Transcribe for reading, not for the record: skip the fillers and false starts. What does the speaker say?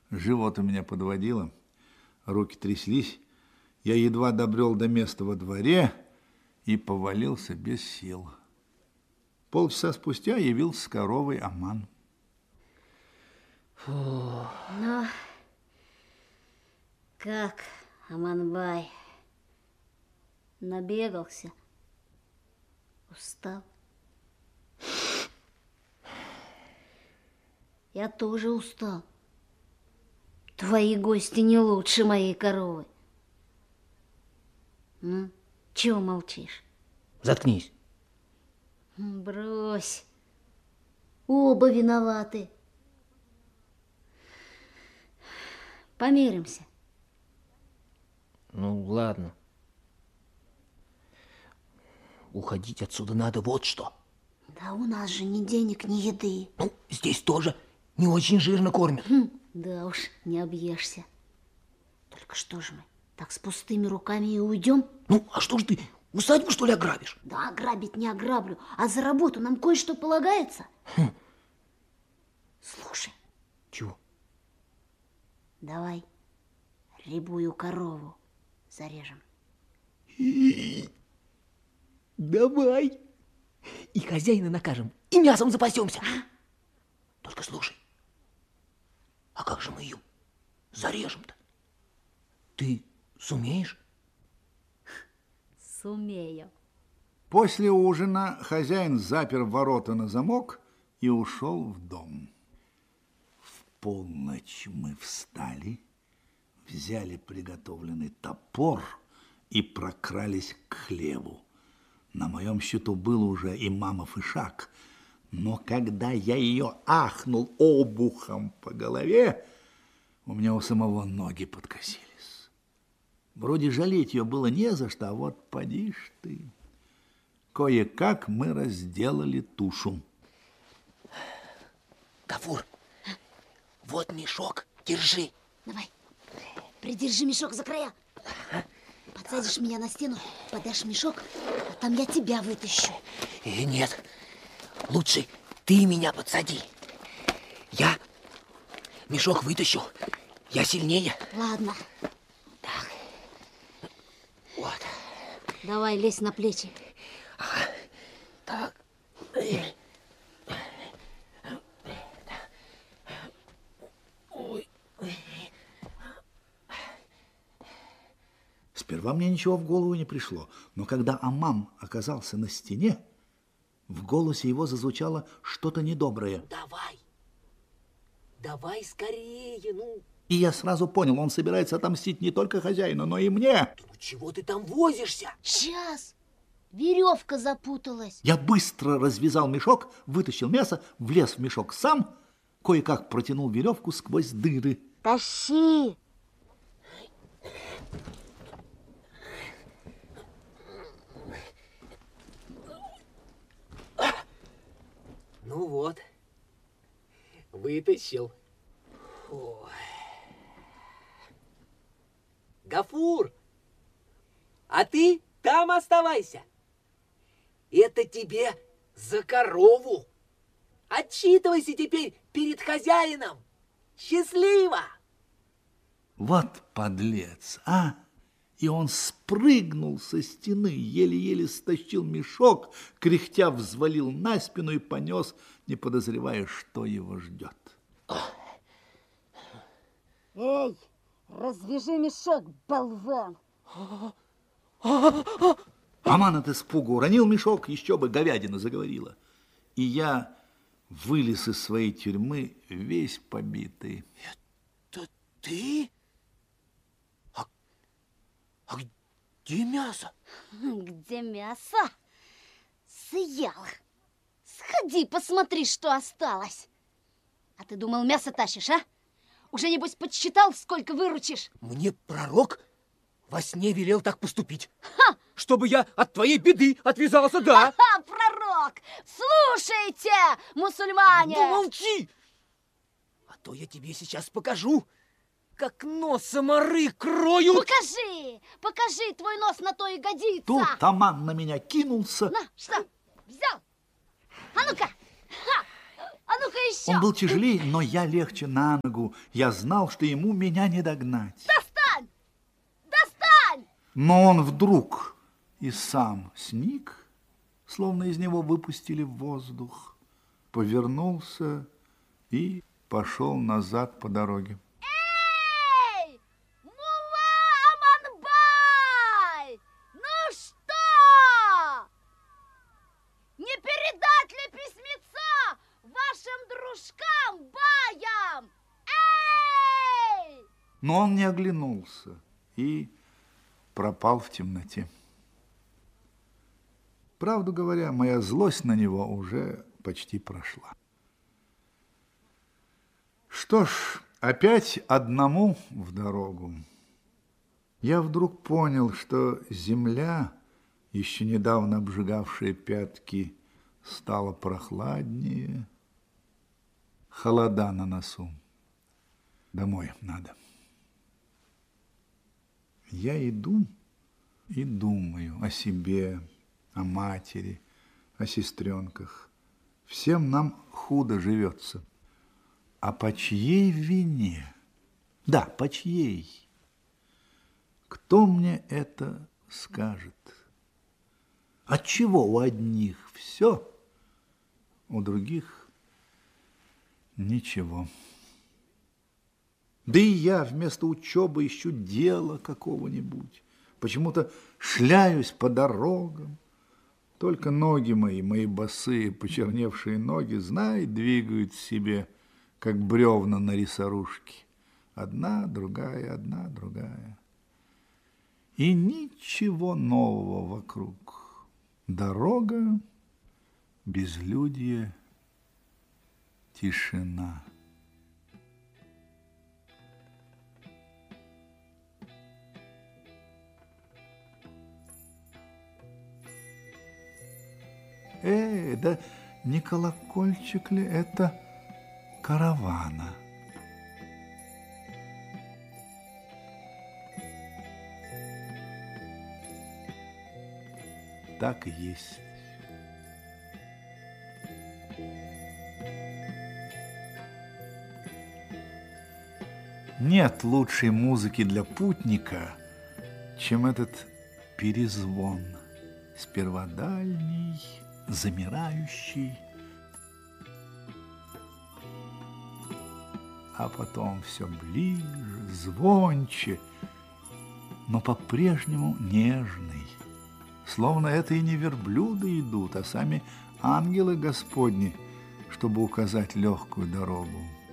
Живот у меня подводило, руки тряслись. Я едва добрел до места во дворе и повалился без сил. Полчаса спустя явился с коровой Аман. Фу. Ну, как, Аманбай, набегался, устал? Я тоже устал. Твои гости не лучше моей коровы. Ну, чего молчишь? Заткнись. Брось. Оба виноваты. Помиримся. Ну, ладно. Уходить отсюда надо вот что. Да у нас же ни денег, ни еды. Ну, здесь тоже не очень жирно кормят. Да уж, не объешься. Только что же мы, так с пустыми руками и уйдем? Ну, а что ж ты, усадьбу, что ли, ограбишь? Да, ограбить не ограблю, а за работу нам кое-что полагается. Слушай. Чего? Давай рябую корову зарежем. Давай. И хозяина накажем, и мясом запасемся. Только слушай, а как же мы ее зарежем-то? Ты сумеешь? Сумею. После ужина хозяин запер ворота на замок и ушел в дом. В полночь мы встали, взяли приготовленный топор и прокрались к хлеву. На моем счету был уже имамов ишак, но когда я ее ахнул обухом по голове, у меня у самого ноги подкосились. Вроде жалеть ее было не за что, а вот поди ж ты. Кое-как мы разделали тушу. Гафур, вот мешок, держи. Давай, придержи мешок за края. Подсадишь меня на стену, подашь мешок, а там я тебя вытащу. Нет, лучше ты меня подсади. Я мешок вытащу, я сильнее. Ладно. Так, вот. Давай, лезь на плечи. Ага, так. Ой. Сперва мне ничего в голову не пришло, но когда Амам оказался на стене, в голосе его зазвучало что-то недоброе. Давай, давай скорее, ну. И я сразу понял, он собирается отомстить не только хозяину, но и мне. Ну, чего ты там возишься? Сейчас. Веревка запуталась. Я быстро развязал мешок, вытащил мясо, влез в мешок сам, кое-как протянул веревку сквозь дыры. Тащи. Ну вот, вытащил. Ой. Гафур, а ты там оставайся. Это тебе за корову. Отчитывайся теперь перед хозяином. Счастливо! Вот подлец, а! И он спрыгнул со стены, еле-еле стащил мешок, кряхтя взвалил на спину и понес, не подозревая, что его ждет. Эй, развяжи мешок, болван! Аман от испугу уронил мешок, еще бы говядина заговорила. И я вылез из своей тюрьмы весь побитый. Это ты? А где мясо? Где мясо? Съел. Сходи, посмотри, что осталось. А ты думал, мясо тащишь, а? Уже, небось, подсчитал, сколько выручишь? Мне пророк во сне велел так поступить. Ха! Чтобы я от твоей беды отвязался, да. Ха-ха, пророк! Слушайте, мусульмане! Ну, молчи! А то я тебе сейчас покажу, как нос самары кроют. Покажи! Покажи, твой нос на то и годится. Тут Аман на меня кинулся. На, что, взял? А ну-ка! Ха! ну-ка еще. Он был тяжелее, но я легче на ногу. Я знал, что ему меня не догнать. Достань! Достань! Но он вдруг и сам сник, словно из него выпустили воздух, повернулся и пошел назад по дороге. Эй! Мулла Аманбай! Ну что? Не передать ли письмеца вашим дружкам-баям? Эй! Но он не оглянулся и пропал в темноте. Правду говоря, моя злость на него уже почти прошла. Что ж, опять одному в дорогу. Я вдруг понял, что земля, еще недавно обжигавшая пятки, стала прохладнее. Холода на носу. Домой надо. Я иду и думаю о себе, о матери, о сестренках. Всем нам худо живется. А по чьей вине? Да, по чьей? Кто мне это скажет? Отчего у одних все, у других ничего? Да и я вместо учебы ищу дела какого-нибудь. Почему-то шляюсь по дорогам. Только ноги мои босые, почерневшие ноги, знай, двигают себе, как бревна на рисорушке. Одна, другая, одна, другая. И ничего нового вокруг. Дорога, безлюдье, тишина. Да не колокольчик ли это каравана? Так и есть. Нет лучшей музыки для путника, чем этот перезвон, сперва дальний, замирающий, а потом все ближе, звонче, но по-прежнему нежный. Словно это и не верблюды идут, а сами ангелы Господни, чтобы указать легкую дорогу.